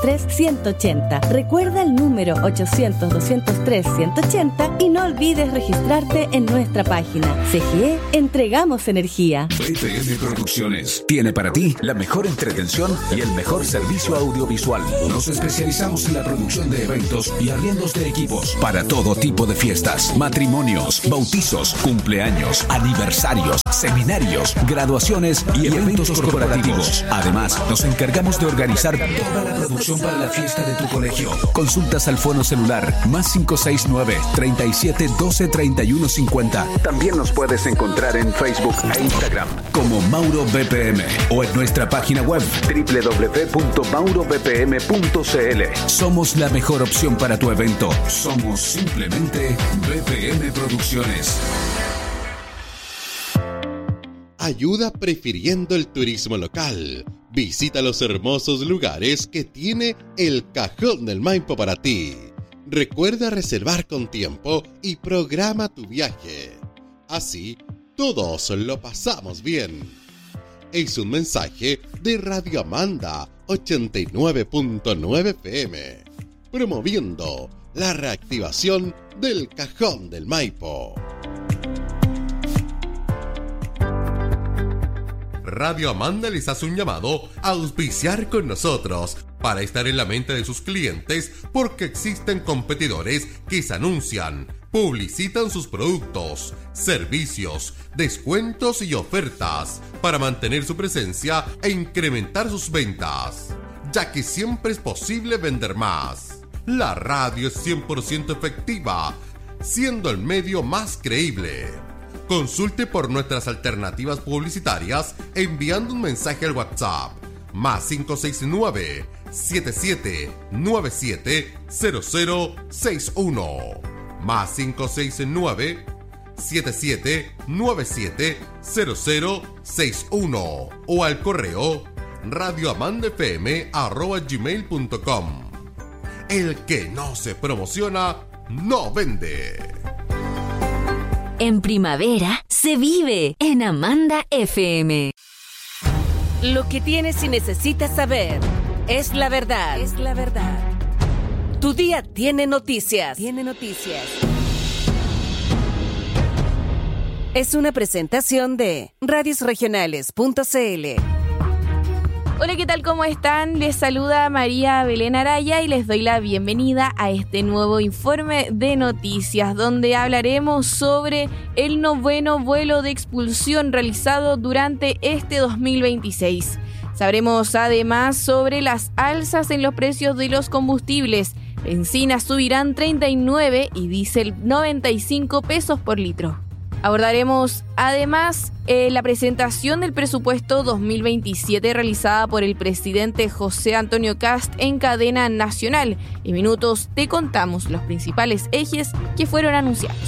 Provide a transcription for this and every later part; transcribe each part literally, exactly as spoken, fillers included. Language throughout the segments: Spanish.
tres, ciento ochenta. Recuerda el número ochocientos, doscientos tres, ciento ochenta y no olvides registrarte en nuestra página. C G E, entregamos energía. B P M Producciones tiene para ti la mejor entretención y el mejor servicio audiovisual. Nos especializamos en la producción de eventos y arriendos de equipos para todo tipo de fiestas, matrimonios, bautizos, cumpleaños, aniversarios, seminarios, graduaciones y eventos corporativos. Además, nos encargamos de organizar toda la producción para la fiesta de tu colegio. Consultas al fono celular más cinco seis nueve, treinta y siete, doce, treinta y uno cincuenta. También nos puedes encontrar en Facebook e Instagram como Mauro B P M o en nuestra página web doble u doble u doble u punto mauro b p m punto c l. Somos la mejor opción para tu evento. Somos simplemente B P M Producciones. Ayuda prefiriendo el turismo local. Visita los hermosos lugares que tiene el Cajón del Maipo para ti. Recuerda reservar con tiempo y programa tu viaje. Así, todos lo pasamos bien. Es un mensaje de Radio Amanda ochenta y nueve punto nueve F M, promoviendo la reactivación del Cajón del Maipo. Radio Amanda les hace un llamado a auspiciar con nosotros para estar en la mente de sus clientes, porque existen competidores que se anuncian, publicitan sus productos, servicios, descuentos y ofertas para mantener su presencia e incrementar sus ventas, ya que siempre es posible vender más. La radio es cien por ciento efectiva, siendo el medio más creíble. Consulte por nuestras alternativas publicitarias enviando un mensaje al WhatsApp más cinco seis nueve, siete siete nueve siete, cero cero seis uno más cinco seis nueve, siete siete nueve siete, cero cero seis uno o al correo radioamandafm arroba gmail punto com. El que no se promociona no vende. En primavera se vive en Amanda F M. Lo que tienes y necesitas saber es la verdad. Es la verdad. Tu día tiene noticias. Tiene noticias. Es una presentación de radios regionales punto c l. Hola, ¿qué tal? ¿Cómo están? Les saluda María Belén Araya y les doy la bienvenida a este nuevo informe de noticias, donde hablaremos sobre el noveno vuelo de expulsión realizado durante este dos mil veintiséis. Sabremos además sobre las alzas en los precios de los combustibles. Bencina subirán treinta y nueve y diésel noventa y cinco pesos por litro. Abordaremos además eh, la presentación del presupuesto dos mil veintisiete realizada por el presidente José Antonio Kast en cadena nacional. En minutos te contamos los principales ejes que fueron anunciados.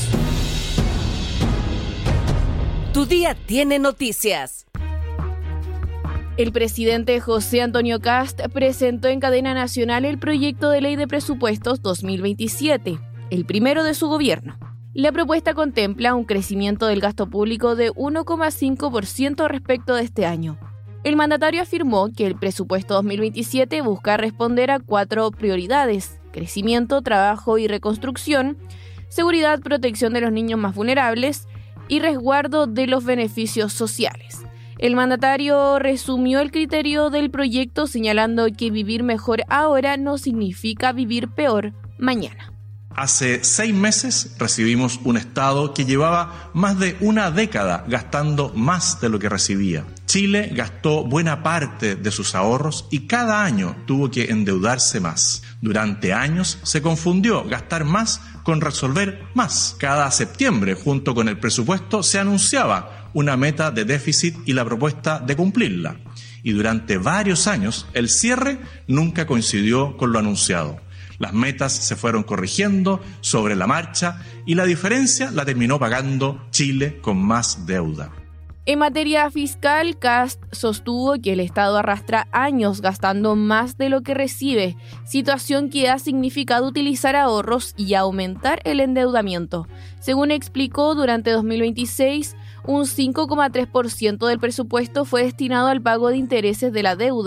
Tu día tiene noticias. El presidente José Antonio Kast presentó en cadena nacional el proyecto de ley de presupuestos dos mil veintisiete, el primero de su gobierno. La propuesta contempla un crecimiento del gasto público de uno coma cinco por ciento respecto de este año. El mandatario afirmó que el presupuesto dos mil veintisiete busca responder a cuatro prioridades: crecimiento, trabajo y reconstrucción, seguridad, protección de los niños más vulnerables y resguardo de los beneficios sociales. El mandatario resumió el criterio del proyecto señalando que vivir mejor ahora no significa vivir peor mañana. Hace seis meses recibimos un Estado que llevaba más de una década gastando más de lo que recibía. Chile gastó buena parte de sus ahorros y cada año tuvo que endeudarse más. Durante años se confundió gastar más con resolver más. Cada septiembre, junto con el presupuesto, se anunciaba una meta de déficit y la propuesta de cumplirla. Y durante varios años el cierre nunca coincidió con lo anunciado. Las metas se fueron corrigiendo sobre la marcha y la diferencia la terminó pagando Chile con más deuda. En materia fiscal, Kast sostuvo que el Estado arrastra años gastando más de lo que recibe, situación que ha significado utilizar ahorros y aumentar el endeudamiento. Según explicó, durante dos mil veintiséis, un cinco coma tres por ciento del presupuesto fue destinado al pago de intereses de la deuda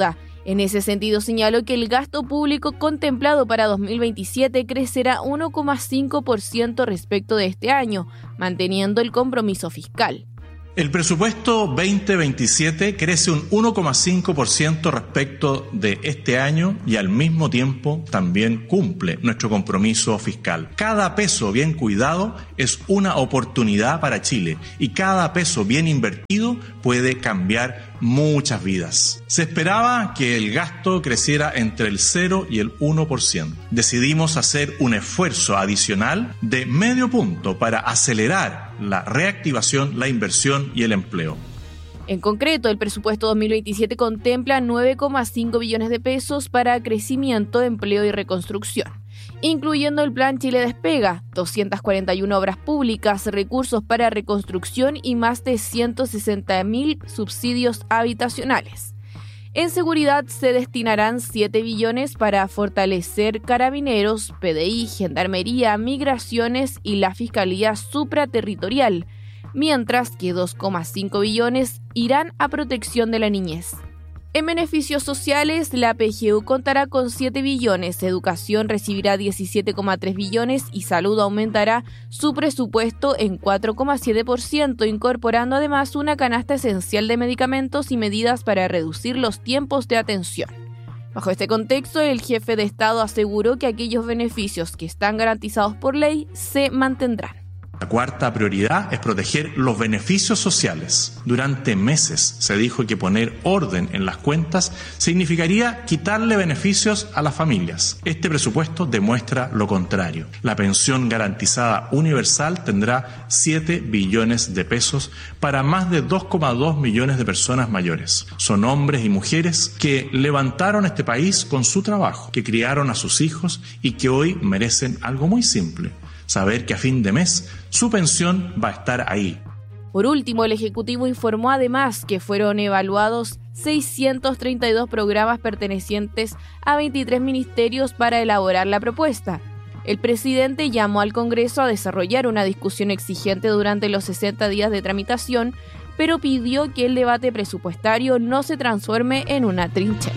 En ese sentido, señaló que el gasto público contemplado para dos mil veintisiete crecerá uno coma cinco por ciento respecto de este año, manteniendo el compromiso fiscal. El presupuesto veinte veintisiete crece un uno coma cinco por ciento respecto de este año y al mismo tiempo también cumple nuestro compromiso fiscal. Cada peso bien cuidado es una oportunidad para Chile y cada peso bien invertido puede cambiar muchas vidas. Se esperaba que el gasto creciera entre el cero y el uno por ciento. Decidimos hacer un esfuerzo adicional de medio punto para acelerar la reactivación, la inversión y el empleo. En concreto, el presupuesto dos mil veintisiete contempla nueve coma cinco billones de pesos para crecimiento, empleo y reconstrucción, incluyendo el Plan Chile Despega, doscientas cuarenta y una obras públicas, recursos para reconstrucción y más de ciento sesenta mil subsidios habitacionales. En seguridad se destinarán siete billones para fortalecer Carabineros, P D I, Gendarmería, Migraciones y la Fiscalía Supraterritorial, mientras que dos coma cinco billones irán a protección de la niñez. En beneficios sociales, la P G U contará con siete billones, Educación recibirá diecisiete coma tres billones y Salud aumentará su presupuesto en cuatro coma siete por ciento, incorporando además una canasta esencial de medicamentos y medidas para reducir los tiempos de atención. Bajo este contexto, el jefe de Estado aseguró que aquellos beneficios que están garantizados por ley se mantendrán. La cuarta prioridad es proteger los beneficios sociales. Durante meses se dijo que poner orden en las cuentas significaría quitarle beneficios a las familias. Este presupuesto demuestra lo contrario. La pensión garantizada universal tendrá siete billones de pesos para más de dos coma dos millones de personas mayores. Son hombres y mujeres que levantaron este país con su trabajo, que criaron a sus hijos y que hoy merecen algo muy simple: saber que a fin de mes su pensión va a estar ahí. Por último, el Ejecutivo informó además que fueron evaluados seiscientos treinta y dos programas pertenecientes a veintitrés ministerios para elaborar la propuesta. El presidente llamó al Congreso a desarrollar una discusión exigente durante los sesenta días de tramitación, pero pidió que el debate presupuestario no se transforme en una trinchera.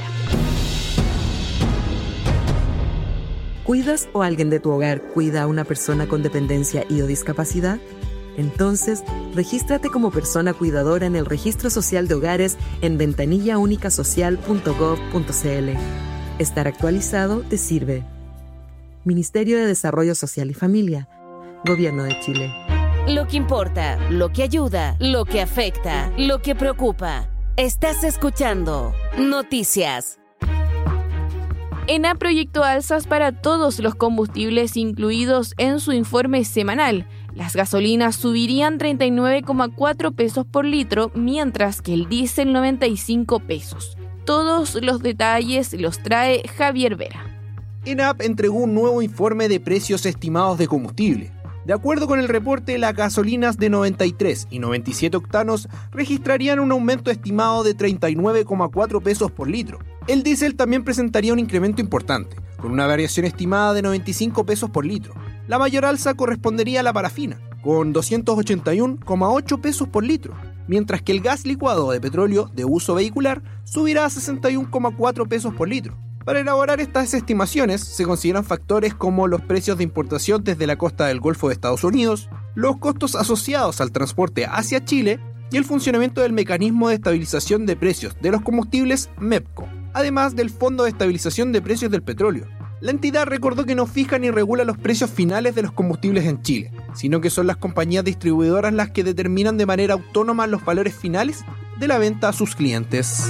¿Cuidas o alguien de tu hogar cuida a una persona con dependencia y o discapacidad? Entonces, regístrate como persona cuidadora en el Registro Social de Hogares en ventanilla única social punto gov punto cl. Estar actualizado te sirve. Ministerio de Desarrollo Social y Familia. Gobierno de Chile. Lo que importa, lo que ayuda, lo que afecta, lo que preocupa. Estás escuchando Noticias. ENA proyectó alzas para todos los combustibles incluidos en su informe semanal. Las gasolinas subirían treinta y nueve coma cuatro pesos por litro, mientras que el diésel noventa y cinco pesos. Todos los detalles los trae Javier Vera. ENAP entregó un nuevo informe de precios estimados de combustible. De acuerdo con el reporte, las gasolinas de noventa y tres y noventa y siete octanos registrarían un aumento estimado de treinta y nueve coma cuatro pesos por litro. El diésel también presentaría un incremento importante, con una variación estimada de noventa y cinco pesos por litro. La mayor alza correspondería a la parafina, con doscientos ochenta y uno coma ocho pesos por litro, mientras que el gas licuado de petróleo de uso vehicular subirá a sesenta y uno coma cuatro pesos por litro. Para elaborar estas estimaciones se consideran factores como los precios de importación desde la costa del Golfo de Estados Unidos, los costos asociados al transporte hacia Chile y el funcionamiento del mecanismo de estabilización de precios de los combustibles MEPCO, además del Fondo de Estabilización de Precios del Petróleo. La entidad recordó que no fija ni regula los precios finales de los combustibles en Chile, sino que son las compañías distribuidoras las que determinan de manera autónoma los valores finales de la venta a sus clientes.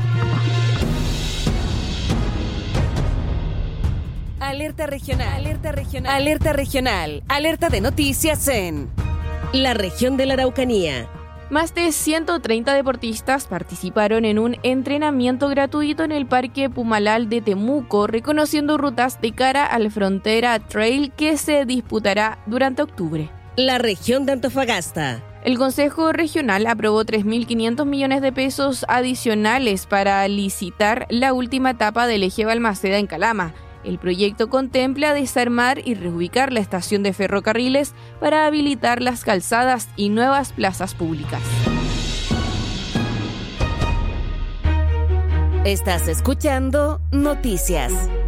Alerta regional, alerta regional, alerta regional, alerta de noticias en la región de la Araucanía. Más de ciento treinta deportistas participaron en un entrenamiento gratuito en el Parque Pumalal de Temuco, reconociendo rutas de cara al Frontera Trail que se disputará durante octubre. La región de Antofagasta. El Consejo Regional aprobó tres mil quinientos millones de pesos adicionales para licitar la última etapa del eje Balmaceda en Calama. El proyecto contempla desarmar y reubicar la estación de ferrocarriles para habilitar las calzadas y nuevas plazas públicas. Estás escuchando Noticias.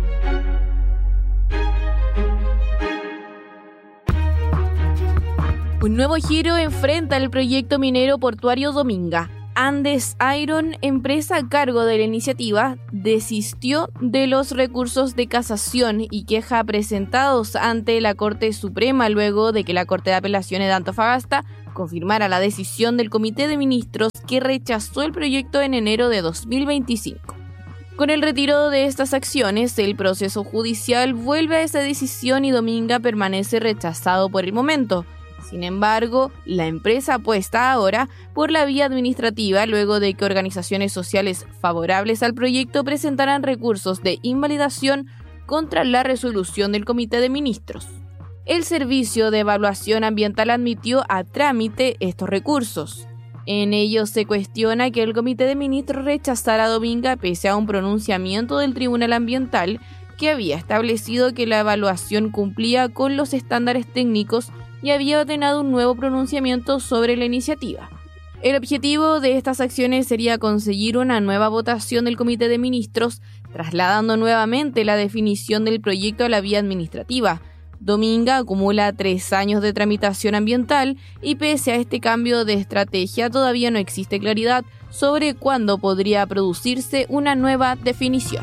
Un nuevo giro enfrenta el proyecto minero portuario Dominga. Andes Iron, empresa a cargo de la iniciativa, desistió de los recursos de casación y queja presentados ante la Corte Suprema luego de que la Corte de Apelaciones de Antofagasta confirmara la decisión del Comité de Ministros que rechazó el proyecto en enero de dos mil veinticinco. Con el retiro de estas acciones, el proceso judicial vuelve a esa decisión y Dominga permanece rechazado por el momento. Sin embargo, la empresa apuesta ahora por la vía administrativa luego de que organizaciones sociales favorables al proyecto presentaran recursos de invalidación contra la resolución del Comité de Ministros. El Servicio de Evaluación Ambiental admitió a trámite estos recursos. En ellos se cuestiona que el Comité de Ministros rechazara a Dominga pese a un pronunciamiento del Tribunal Ambiental que había establecido que la evaluación cumplía con los estándares técnicos y había ordenado un nuevo pronunciamiento sobre la iniciativa. El objetivo de estas acciones sería conseguir una nueva votación del Comité de Ministros, trasladando nuevamente la definición del proyecto a la vía administrativa. Dominga acumula tres años de tramitación ambiental y pese a este cambio de estrategia todavía no existe claridad sobre cuándo podría producirse una nueva definición.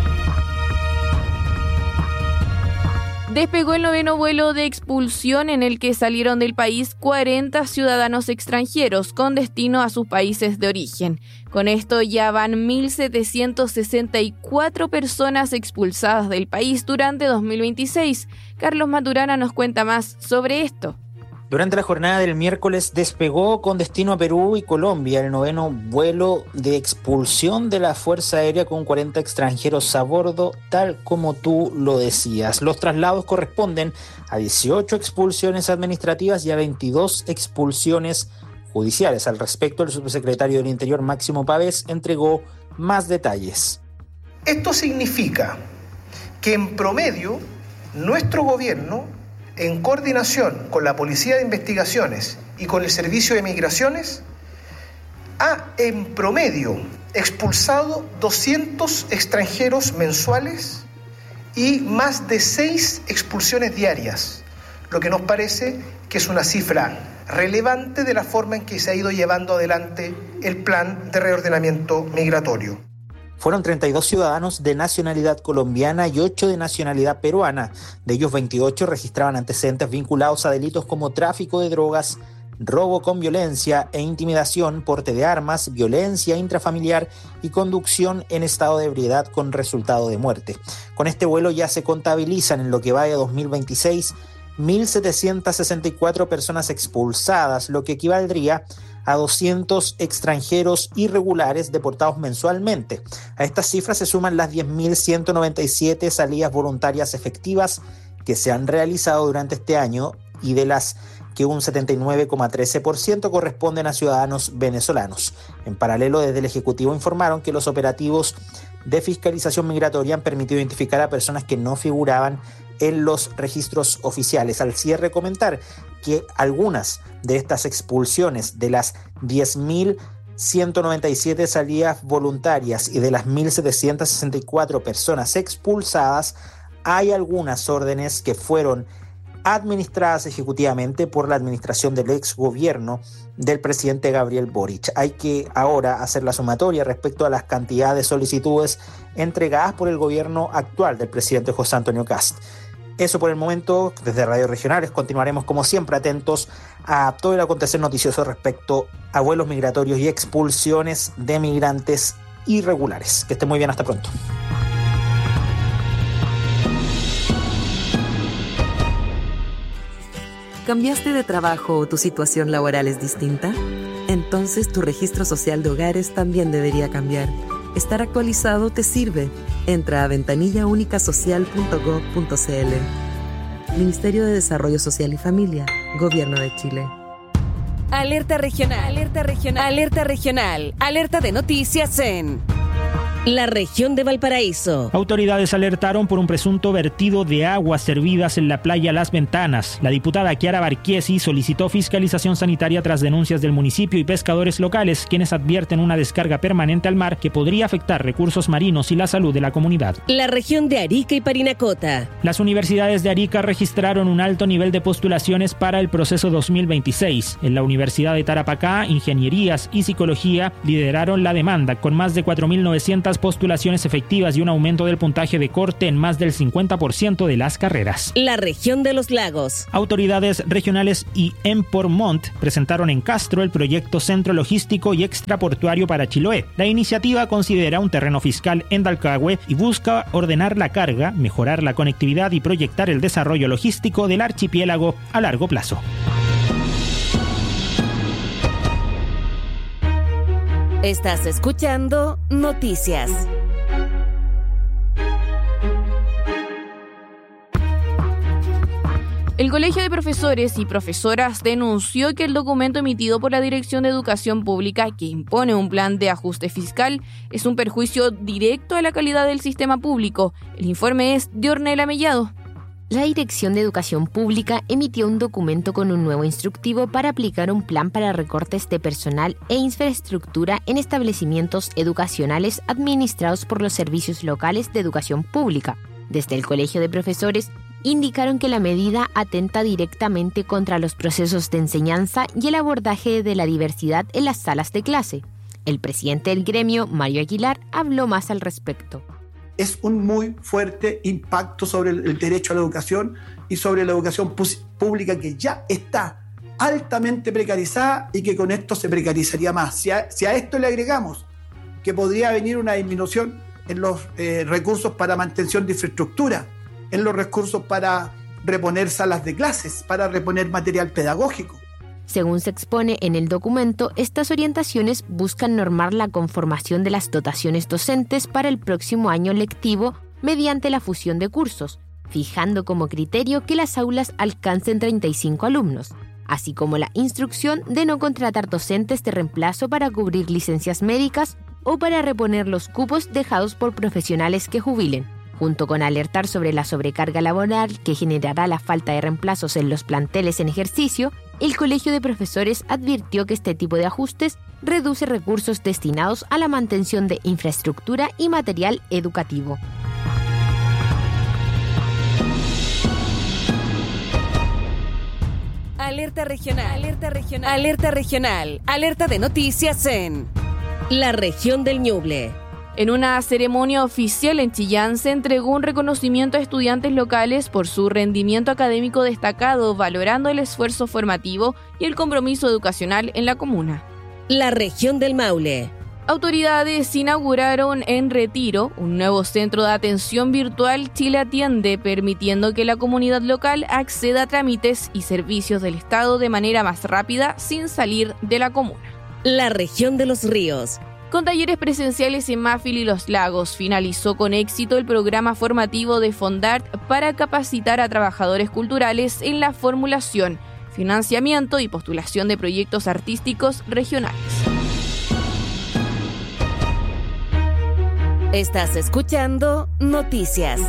Despegó el noveno vuelo de expulsión en el que salieron del país cuarenta ciudadanos extranjeros con destino a sus países de origen. Con esto ya van mil setecientos sesenta y cuatro personas expulsadas del país durante dos mil veintiséis. Carlos Maturana nos cuenta más sobre esto. Durante la jornada del miércoles despegó con destino a Perú y Colombia el noveno vuelo de expulsión de la Fuerza Aérea con cuarenta extranjeros a bordo, tal como tú lo decías. Los traslados corresponden a dieciocho expulsiones administrativas y a veintidós expulsiones judiciales. Al respecto, el subsecretario del Interior, Máximo Pavés, entregó más detalles. Esto significa que en promedio nuestro gobierno, en coordinación con la Policía de Investigaciones y con el Servicio de Migraciones, ha en promedio expulsado doscientos extranjeros mensuales y más de seis expulsiones diarias, lo que nos parece que es una cifra relevante de la forma en que se ha ido llevando adelante el plan de reordenamiento migratorio. Fueron treinta y dos ciudadanos de nacionalidad colombiana y ocho de nacionalidad peruana. De ellos, veintiocho registraban antecedentes vinculados a delitos como tráfico de drogas, robo con violencia e intimidación, porte de armas, violencia intrafamiliar y conducción en estado de ebriedad con resultado de muerte. Con este vuelo ya se contabilizan en lo que va de dos mil veintiséis mil setecientas sesenta y cuatro personas expulsadas, lo que equivaldría a doscientos extranjeros irregulares deportados mensualmente. A estas cifras se suman las diez mil ciento noventa y siete salidas voluntarias efectivas que se han realizado durante este año y de las que un setenta y nueve coma trece por ciento corresponden a ciudadanos venezolanos. En paralelo, desde el Ejecutivo informaron que los operativos de fiscalización migratoria han permitido identificar a personas que no figuraban en los registros oficiales. Al cierre, comentar que algunas de estas expulsiones, de las diez mil ciento noventa y siete salidas voluntarias y de las mil setecientas sesenta y cuatro personas expulsadas, hay algunas órdenes que fueron administradas ejecutivamente por la administración del ex gobierno del presidente Gabriel Boric. Hay que ahora hacer la sumatoria respecto a las cantidades de solicitudes entregadas por el gobierno actual del presidente José Antonio Kast. Eso por el momento. Desde Radio Regionales continuaremos como siempre atentos a todo el acontecer noticioso respecto a vuelos migratorios y expulsiones de migrantes irregulares. Que esté muy bien, hasta pronto. ¿Cambiaste de trabajo o tu situación laboral es distinta? Entonces tu registro social de hogares también debería cambiar. Estar actualizado te sirve. Entra a ventanilla única social punto gob punto cl. Ministerio de Desarrollo Social y Familia, Gobierno de Chile. Alerta regional, alerta regional, alerta regional, alerta de noticias en La región de Valparaíso. Autoridades alertaron por un presunto vertido de aguas servidas en la playa Las Ventanas. La diputada Chiara Barchiesi solicitó fiscalización sanitaria tras denuncias del municipio y pescadores locales, quienes advierten una descarga permanente al mar que podría afectar recursos marinos y la salud de la comunidad. La región de Arica y Parinacota. Las universidades de Arica registraron un alto nivel de postulaciones para el proceso dos mil veintiséis. En la Universidad de Tarapacá, Ingenierías y Psicología lideraron la demanda, con más de cuatro mil novecientas postulaciones efectivas y un aumento del puntaje de corte en más del cincuenta por ciento de las carreras. La región de los lagos. Autoridades regionales y Empormont presentaron en Castro el proyecto Centro Logístico y Extraportuario para Chiloé. La iniciativa considera un terreno fiscal en Dalcahue y busca ordenar la carga, mejorar la conectividad y proyectar el desarrollo logístico del archipiélago a largo plazo. Estás escuchando Noticias. El Colegio de Profesores y Profesoras denunció que el documento emitido por la Dirección de Educación Pública, que impone un plan de ajuste fiscal, es un perjuicio directo a la calidad del sistema público. El informe es de Ornella Mellado. La Dirección de Educación Pública emitió un documento con un nuevo instructivo para aplicar un plan para recortes de personal e infraestructura en establecimientos educacionales administrados por los servicios locales de educación pública. Desde el Colegio de Profesores indicaron que la medida atenta directamente contra los procesos de enseñanza y el abordaje de la diversidad en las salas de clase. El presidente del gremio, Mario Aguilar, habló más al respecto. Es un muy fuerte impacto sobre el derecho a la educación y sobre la educación pública, que ya está altamente precarizada y que con esto se precarizaría más. Si a, si a esto le agregamos que podría venir una disminución en los eh, recursos para mantención de infraestructura, en los recursos para reponer salas de clases, para reponer material pedagógico. Según se expone en el documento, estas orientaciones buscan normar la conformación de las dotaciones docentes para el próximo año lectivo mediante la fusión de cursos, fijando como criterio que las aulas alcancen treinta y cinco alumnos, así como la instrucción de no contratar docentes de reemplazo para cubrir licencias médicas o para reponer los cupos dejados por profesionales que jubilen, junto con alertar sobre la sobrecarga laboral que generará la falta de reemplazos en los planteles en ejercicio. El Colegio de Profesores advirtió que este tipo de ajustes reduce recursos destinados a la mantención de infraestructura y material educativo. Alerta regional, alerta regional, alerta regional, alerta de noticias en la región del Ñuble. En una ceremonia oficial en Chillán se entregó un reconocimiento a estudiantes locales por su rendimiento académico destacado, valorando el esfuerzo formativo y el compromiso educacional en la comuna. La región del Maule. Autoridades inauguraron en Retiro un nuevo centro de atención virtual Chile Atiende, permitiendo que la comunidad local acceda a trámites y servicios del Estado de manera más rápida sin salir de la comuna. La región de los Ríos. Con talleres presenciales en Mafil y Los Lagos, finalizó con éxito el programa formativo de Fondart para capacitar a trabajadores culturales en la formulación, financiamiento y postulación de proyectos artísticos regionales. Estás escuchando Noticias.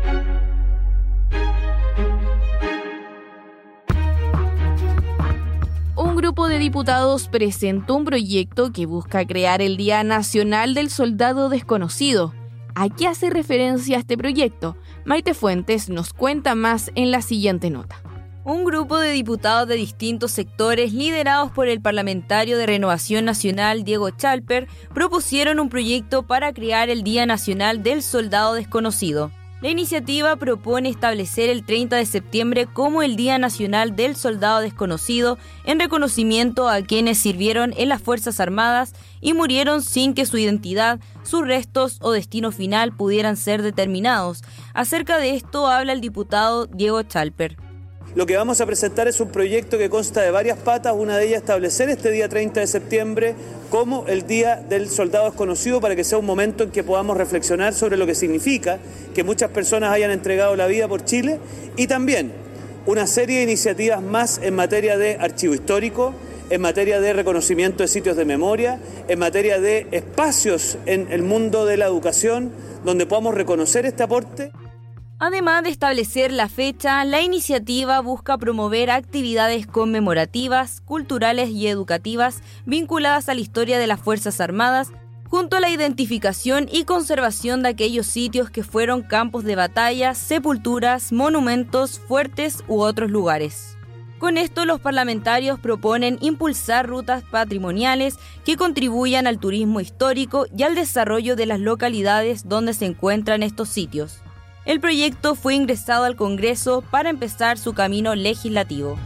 Un grupo de diputados presentó un proyecto que busca crear el Día Nacional del Soldado Desconocido. ¿A qué hace referencia este proyecto? Maite Fuentes nos cuenta más en la siguiente nota. Un grupo de diputados de distintos sectores, liderados por el parlamentario de Renovación Nacional Diego Chalper, propusieron un proyecto para crear el Día Nacional del Soldado Desconocido. La iniciativa propone establecer el treinta de septiembre como el Día Nacional del Soldado Desconocido en reconocimiento a quienes sirvieron en las Fuerzas Armadas y murieron sin que su identidad, sus restos o destino final pudieran ser determinados. Acerca de esto habla el diputado Diego Chalper. Lo que vamos a presentar es un proyecto que consta de varias patas, una de ellas establecer este día treinta de septiembre como el Día del Soldado Desconocido, para que sea un momento en que podamos reflexionar sobre lo que significa que muchas personas hayan entregado la vida por Chile, y también una serie de iniciativas más en materia de archivo histórico, en materia de reconocimiento de sitios de memoria, en materia de espacios en el mundo de la educación, donde podamos reconocer este aporte. Además de establecer la fecha, la iniciativa busca promover actividades conmemorativas, culturales y educativas vinculadas a la historia de las Fuerzas Armadas, junto a la identificación y conservación de aquellos sitios que fueron campos de batalla, sepulturas, monumentos, fuertes u otros lugares. Con esto, los parlamentarios proponen impulsar rutas patrimoniales que contribuyan al turismo histórico y al desarrollo de las localidades donde se encuentran estos sitios. El proyecto fue ingresado al Congreso para empezar su camino legislativo.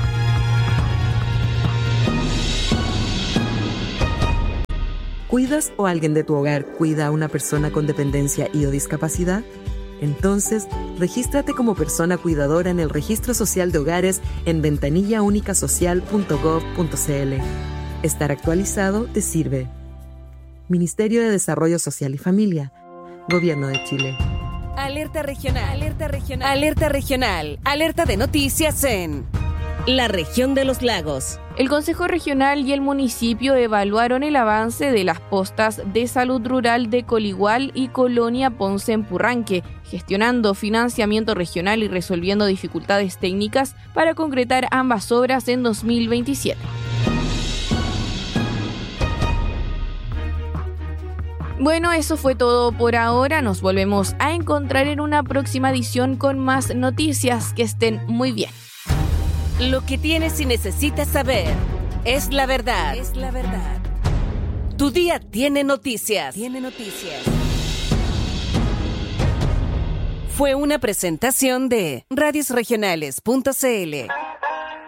¿Cuidas o alguien de tu hogar cuida a una persona con dependencia y o discapacidad? Entonces, regístrate como persona cuidadora en el Registro Social de Hogares en ventanilla única social punto gov punto cl. Estar actualizado te sirve. Ministerio de Desarrollo Social y Familia. Gobierno de Chile. Alerta regional, alerta regional, alerta regional, alerta de noticias en la región de los lagos. El Consejo Regional y el municipio evaluaron el avance de las postas de salud rural de Coligual y Colonia Ponce en Purranque, gestionando financiamiento regional y resolviendo dificultades técnicas para concretar ambas obras en dos mil veintisiete. Bueno, eso fue todo por ahora. Nos volvemos a encontrar en una próxima edición con más noticias. Que estén muy bien. Lo que tienes y necesitas saber es la verdad. Es la verdad. Tu día tiene noticias. Tiene noticias. Fue una presentación de radios regionales punto c l.